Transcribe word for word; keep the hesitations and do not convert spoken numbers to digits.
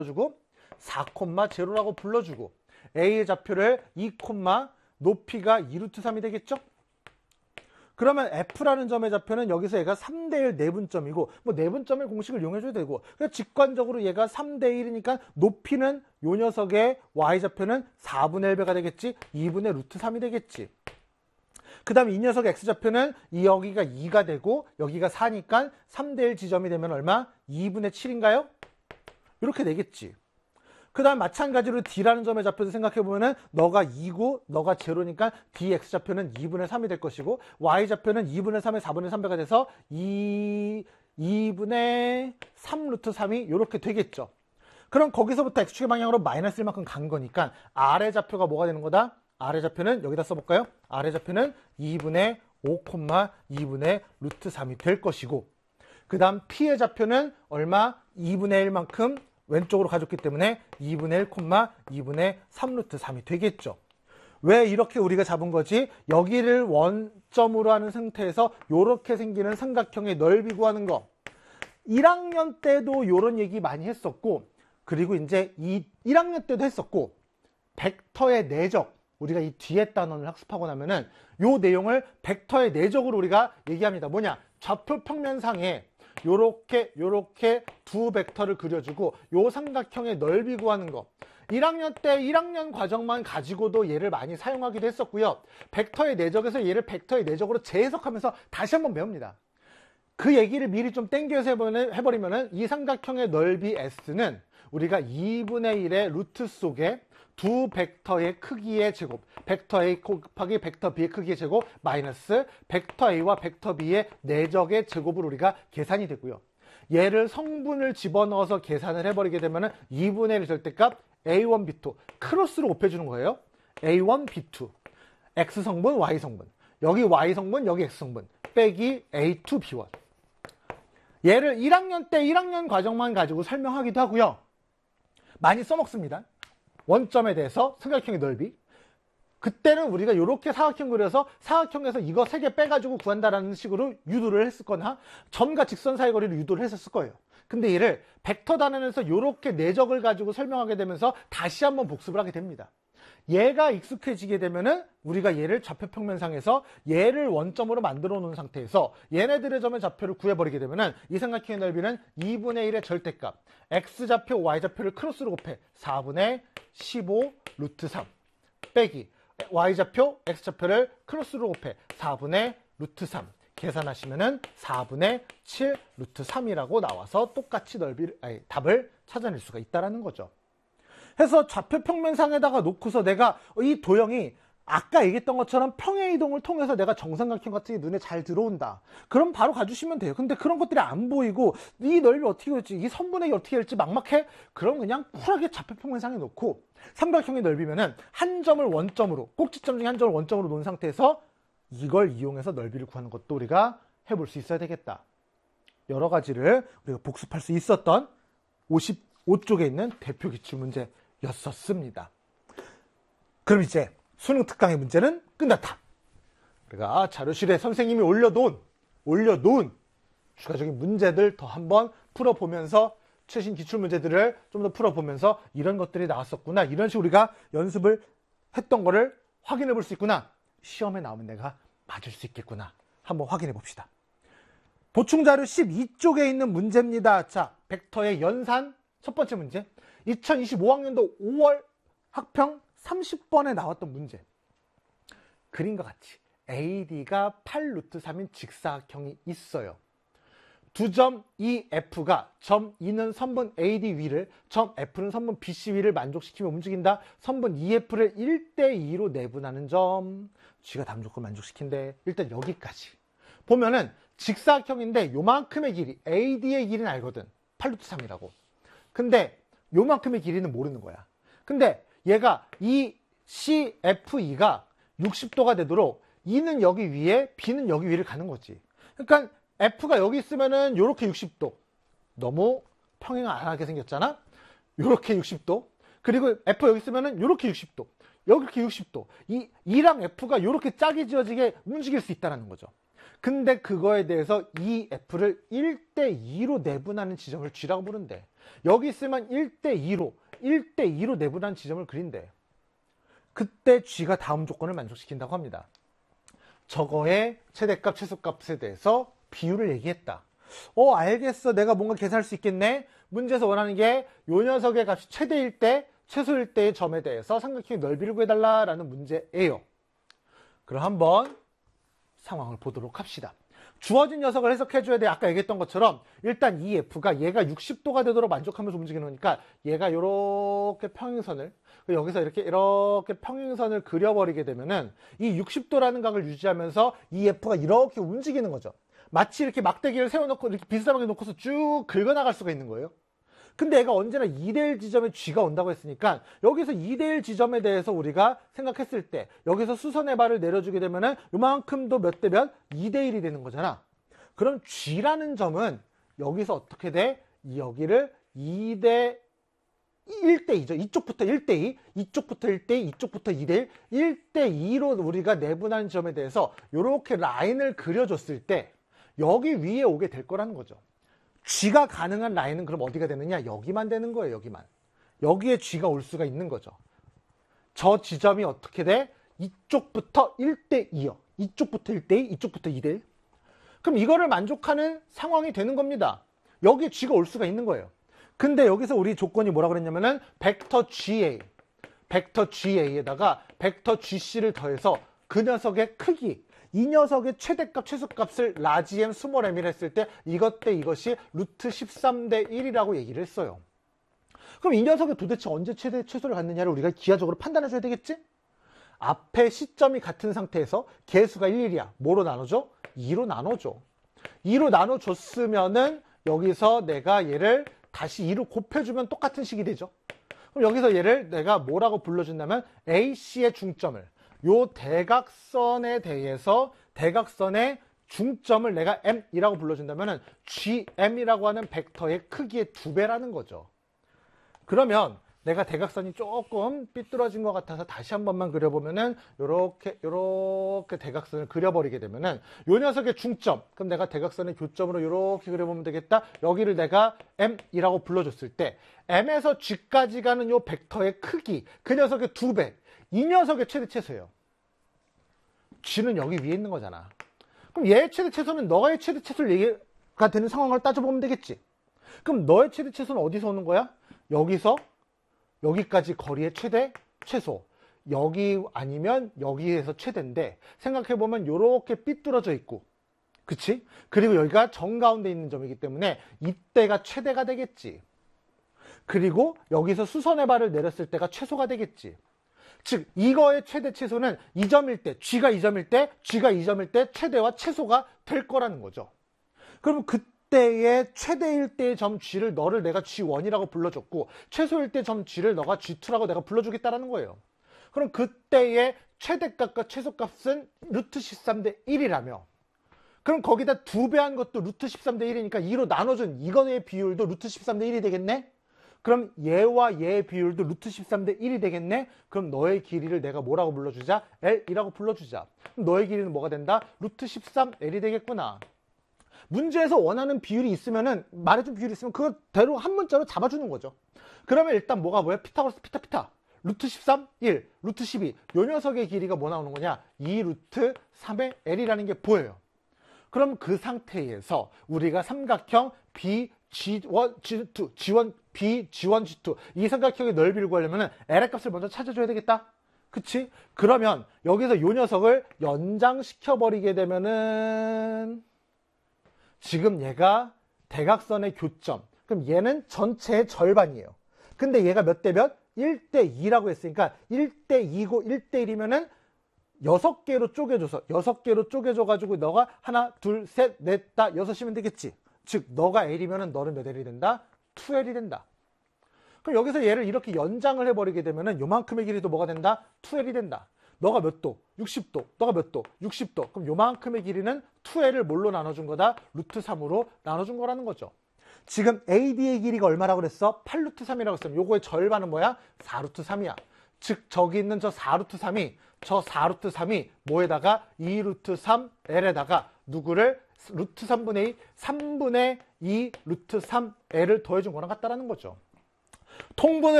주고 사, 제로라고 불러주고 A의 좌표를 이, 높이가 이 루트 삼이 되겠죠? 그러면 F라는 점의 좌표는 여기서 얘가 삼 대 일 내분점이고 뭐 내분점의 공식을 이용해줘도 되고 그래서 직관적으로 얘가 삼 대 일이니까 높이는 요 녀석의 Y좌표는 사분의 일 배가 되겠지? 이분의 루트 삼이 되겠지. 그 다음에 이 녀석 X좌표는 이 여기가 이가 되고 여기가 사니까 삼 대 일 지점이 되면 얼마? 이분의 칠인가요? 이렇게 되겠지. 그 다음 마찬가지로 D라는 점의 좌표도 생각해보면은 너가 이고 너가 제로니까 Dx좌표는 이분의 삼이 될 것이고 Y좌표는 이분의 삼의 사분의 삼 배가 돼서 이, 이분의 삼 루트 삼이 이렇게 되겠죠. 그럼 거기서부터 X축의 방향으로 마이너스 일만큼 간 거니까 아래 좌표가 뭐가 되는 거다? 아래 좌표는 여기다 써볼까요? 아래 좌표는 이분의 오, 이분의 루트 삼이 될 것이고 그 다음 P의 좌표는 얼마? 이분의 일만큼 왼쪽으로 가졌기 때문에 이분의 일, 이분의 삼 루트 삼이 되겠죠. 왜 이렇게 우리가 잡은 거지? 여기를 원점으로 하는 상태에서 이렇게 생기는 삼각형의 넓이 구하는 거. 일 학년 때도 이런 얘기 많이 했었고 그리고 이제 이 일 학년 때도 했었고 벡터의 내적 우리가 이 뒤에 단원을 학습하고 나면은 요 내용을 벡터의 내적으로 우리가 얘기합니다. 뭐냐? 좌표 평면상에 요렇게 요렇게 두 벡터를 그려주고 요 삼각형의 넓이 구하는 거. 일 학년 때 일 학년 과정만 가지고도 얘를 많이 사용하기도 했었고요. 벡터의 내적에서 얘를 벡터의 내적으로 재해석하면서 다시 한번 배웁니다. 그 얘기를 미리 좀 땡겨서 해버리면은 이 삼각형의 넓이 S는 우리가 이분의 일의 루트 속에 두 벡터의 크기의 제곱, 벡터 A 곱하기 벡터 B의 크기의 제곱 마이너스 벡터 A와 벡터 B의 내적의 제곱을 우리가 계산이 되고요. 얘를 성분을 집어넣어서 계산을 해버리게 되면 이분의 일 절대값 에이 원 비 투 크로스로 곱해주는 거예요. 에이 원 비 투 X성분, Y성분 여기 Y성분, 여기 X성분 빼기 에이 투 비 원 얘를 일 학년 때 일 학년 과정만 가지고 설명하기도 하고요. 많이 써먹습니다. 원점에 대해서 삼각형의 넓이 그때는 우리가 이렇게 사각형 그려서 사각형에서 이거 세 개 빼가지고 구한다라는 식으로 유도를 했었거나 점과 직선 사이 거리를 유도를 했었을 거예요. 근데 얘를 벡터 단원에서 이렇게 내적을 가지고 설명하게 되면서 다시 한번 복습을 하게 됩니다. 얘가 익숙해지게 되면은 우리가 얘를 좌표 평면상에서 얘를 원점으로 만들어 놓은 상태에서 얘네들의 점의 좌표를 구해버리게 되면은 이 삼각형의 넓이는 이분의 일의 절대값 X좌표, Y좌표를 크로스로 곱해 사분의 십오 루트 삼 빼기 Y좌표, X좌표를 크로스로 곱해 사분의 루트 삼 계산하시면은 사분의 칠 루트 삼이라고 나와서 똑같이 넓이를, 아니, 답을 찾아낼 수가 있다는 거죠. 해서 좌표 평면상에다가 놓고서 내가 이 도형이 아까 얘기했던 것처럼 평행 이동을 통해서 내가 정삼각형 같은 게 눈에 잘 들어온다. 그럼 바로 가주시면 돼요. 근데 그런 것들이 안 보이고 이 넓이 어떻게 될지 이 선분의 어떻게 될지 막막해? 그럼 그냥 쿨하게 좌표 평면상에 놓고 삼각형의 넓이면은 한 점을 원점으로 꼭지점 중에 한 점을 원점으로 놓은 상태에서 이걸 이용해서 넓이를 구하는 것도 우리가 해볼 수 있어야 되겠다. 여러 가지를 우리가 복습할 수 있었던 오십오 쪽에 있는 대표 기출문제였었습니다. 그럼 이제 수능 특강의 문제는 끝났다. 우리가 자료실에 선생님이 올려놓은 올려놓은 추가적인 문제들 더 한번 풀어보면서 최신 기출문제들을 좀 더 풀어보면서 이런 것들이 나왔었구나, 이런 식으로 우리가 연습을 했던 거를 확인해 볼 수 있구나, 시험에 나오면 내가 맞을 수 있겠구나 한번 확인해 봅시다. 보충자료 십이 쪽에 있는 문제입니다. 자, 벡터의 연산 첫 번째 문제, 이천이십오 학년도 오월 학평 삼십 번에 나왔던 문제. 그림과 같이 에이디가 팔 루트 삼인 직사각형이 있어요. 두 점 이 에프가 점 이는 선분 에이디 위를, 점 F는 선분 비씨 위를 만족시키며 움직인다. 선분 이에프를 일 대 이로 내분하는 점. G가 다음 조건 만족시킨대. 일단 여기까지 보면은 직사각형인데 요만큼의 길이, 에이디의 길이는 알거든. 팔 루트 삼이라고. 근데 요만큼의 길이는 모르는 거야. 근데 얘가 이 씨에프이가 육십 도가 되도록 E는 여기 위에, B는 여기 위를 가는 거지. 그러니까 F가 여기 있으면은 요렇게 육십 도. 너무 평행 안 하게 생겼잖아? 요렇게 육십 도. 그리고 F 여기 있으면은 요렇게 육십 도. 여기 육십 도. 이 E랑 F가 요렇게 짝이 지어지게 움직일 수 있다는 거죠. 근데 그거에 대해서 이 F를 일 대 이로 내분하는 지점을 G라고 부른대. 여기 있으면 일 대 이로 일 대 이로 내분한 지점을 그린대. 그때 G가 다음 조건을 만족시킨다고 합니다. 저거의 최대값, 최소값에 대해서 비율을 얘기했다. 어, 알겠어. 내가 뭔가 계산할 수 있겠네. 문제에서 원하는 게 요 녀석의 값이 최대일 때, 최소일 때의 점에 대해서 삼각형의 넓이를 구해달라라는 문제예요. 그럼 한번 상황을 보도록 합시다. 주어진 녀석을 해석해줘야 돼. 아까 얘기했던 것처럼 일단 이 F가 얘가 육십 도가 되도록 만족하면서 움직이는 거니까 얘가 이렇게 평행선을, 여기서 이렇게 이렇게 평행선을 그려버리게 되면은 이 육십 도라는 각을 유지하면서 이 F가 이렇게 움직이는 거죠. 마치 이렇게 막대기를 세워놓고 이렇게 비스듬하게 놓고서 쭉 긁어나갈 수가 있는 거예요. 근데 얘가 언제나 이 대 일 지점에 G가 온다고 했으니까 여기서 이 대 일 지점에 대해서 우리가 생각했을 때 여기서 수선의 발을 내려주게 되면은 요만큼도 몇 대 몇? 이 대 일이 되는 거잖아. 그럼 G라는 점은 여기서 어떻게 돼? 여기를 이 대 일 대 이죠. 이쪽부터 일 대 이, 이쪽부터 일 대 이, 이쪽부터 이 대 일, 일 대 이로 우리가 내분한 점에 대해서 이렇게 라인을 그려줬을 때 여기 위에 오게 될 거라는 거죠. G가 가능한 라인은 그럼 어디가 되느냐? 여기만 되는 거예요. 여기만. 여기에 G가 올 수가 있는 거죠. 저 지점이 어떻게 돼? 이쪽부터 일 대 이요. 이쪽부터 일 대 이, 이쪽부터 이 대 일. 그럼 이거를 만족하는 상황이 되는 겁니다. 여기에 G가 올 수가 있는 거예요. 근데 여기서 우리 조건이 뭐라고 그랬냐면은 벡터 지에이, 벡터 지에이에다가 벡터 지씨를 더해서 그 녀석의 크기, 이 녀석의 최대값, 최소값을 라지 M, 스몰 m이라 했을 때 이것 대 이것이 루트 십삼 대 일이라고 얘기를 했어요. 그럼 이 녀석이 도대체 언제 최대, 최소를 갖느냐를 우리가 기하적으로 판단해 줘야 되겠지? 앞에 시점이 같은 상태에서 개수가 일, 일이야. 뭐로 나눠줘? 이로 나눠줘. 이로 나눠줬으면은 여기서 내가 얘를 다시 이로 곱해주면 똑같은 식이 되죠. 그럼 여기서 얘를 내가 뭐라고 불러준다면 에이씨의 중점을, 요 대각선에 대해서 대각선의 중점을 내가 M이라고 불러준다면 지엠이라고 하는 벡터의 크기의 두 배라는 거죠. 그러면 내가 대각선이 조금 삐뚤어진 것 같아서 다시 한 번만 그려보면은 요렇게 요렇게 대각선을 그려버리게 되면은 요 녀석의 중점, 그럼 내가 대각선의 교점으로 요렇게 그려보면 되겠다. 여기를 내가 M이라고 불러줬을 때 M에서 G까지 가는 요 벡터의 크기, 그 녀석의 두 배, 이 녀석의 최대 최소예요. G는 여기 위에 있는 거잖아. 그럼 얘의 최대 최소는 너의 최대 최소를 얘기가 되는 상황을 따져보면 되겠지. 그럼 너의 최대 최소는 어디서 오는 거야? 여기서 여기까지 거리의 최대 최소, 여기 아니면 여기에서 최대인데 생각해보면 이렇게 삐뚤어져 있고, 그치? 그리고 여기가 정가운데 있는 점이기 때문에 이때가 최대가 되겠지. 그리고 여기서 수선의 발을 내렸을 때가 최소가 되겠지. 즉 이거의 최대 최소는 이 점일 때, G가 이 점일 때, G가 이 점일 때 최대와 최소가 될 거라는 거죠. 그러면 그때의 최대일 때의 점 G를 너를 내가 지 원이라고 불러줬고 최소일 때 점 G를 너가 지 투라고 내가 불러주겠다라는 거예요. 그럼 그때의 최대값과 최소값은 루트 십삼 대 일이라며, 그럼 거기다 두 배 한 것도 루트 십삼 대 일이니까 이로 나눠준 이거의 비율도 루트 십삼 대 일이 되겠네? 그럼 얘와 얘의 비율도 루트 십삼 대 일이 되겠네? 그럼 너의 길이를 내가 뭐라고 불러주자? L이라고 불러주자. 그럼 너의 길이는 뭐가 된다? 루트 십삼 엘이 되겠구나. 문제에서 원하는 비율이 있으면은, 말해준 비율이 있으면 그거대로 한 문자로 잡아주는 거죠. 그러면 일단 뭐가 뭐야? 피타고라스 피타 피타. 루트 십삼, 일, 루트 십이. 요 녀석의 길이가 뭐 나오는 거냐? 이 루트 삼의 L이라는 게 보여요. 그럼 그 상태에서 우리가 삼각형 B, 지 원, 지 투, 지 원, B, 지 원, 지 투 이 삼각형의 넓이를 구하려면 L의 값을 먼저 찾아줘야 되겠다. 그치? 그러면 여기서 요 녀석을 연장시켜 버리게 되면은 지금 얘가 대각선의 교점, 그럼 얘는 전체의 절반이에요. 근데 얘가 몇 대 몇? 일 대 이라고 했으니까 일 대 이고 일 대 일이면은 여섯 개로 쪼개줘서 여섯 개로 쪼개줘가지고 너가 하나, 둘, 셋, 넷, 다 여섯이면 되겠지. 즉 너가 L이면은 너는 몇 L이 된다? 투 엘이 된다. 그럼 여기서 얘를 이렇게 연장을 해버리게 되면은 요만큼의 길이도 뭐가 된다? 투 엘이 된다. 너가 몇 도? 육십 도. 너가 몇 도? 육십 도. 그럼 요만큼의 길이는 투 엘을 뭘로 나눠준 거다? 루트 삼으로 나눠준 거라는 거죠. 지금 에이디의 길이가 얼마라고 그랬어? 팔 루트 삼이라고 했으면 요거의 절반은 뭐야? 사 루트 삼이야. 즉 저기 있는 저 사 루트 삼이 저 사 루트 삼이 뭐에다가 이 루트 삼 엘에다가 누구를 루트 삼분의 이, 삼분의 이 루트 삼 엘을 더해준 거랑 같다라는 거죠. 통분을